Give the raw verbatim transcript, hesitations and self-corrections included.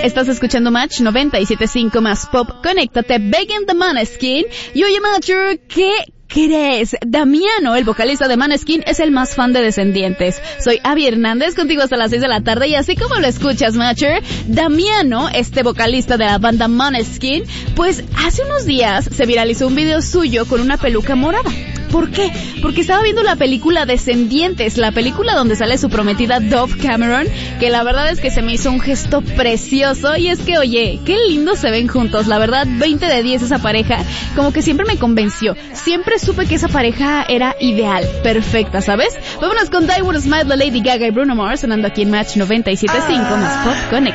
Estás escuchando Match noventa y siete punto cinco más Pop. Conéctate, Begging the Måneskin. Y oye, Matcher, ¿qué crees? Damiano, el vocalista de Måneskin, es el más fan de Descendientes. Soy Abby Hernández, contigo hasta las seis de la tarde, y así como lo escuchas, Matcher, Damiano, este vocalista de la banda Måneskin, pues hace unos días se viralizó un video suyo con una peluca morada. ¿Por qué? Porque estaba viendo la película Descendientes, la película donde sale su prometida Dove Cameron, que la verdad es que se me hizo un gesto precioso, y es que, oye, qué lindos se ven juntos, la verdad, veinte de diez esa pareja, como que siempre me convenció, siempre supe que esa pareja era ideal, perfecta, ¿sabes? Vámonos con Die With A Smile de Lady Gaga y Bruno Mars, sonando aquí en Match noventa y siete punto cinco más Pop Connect.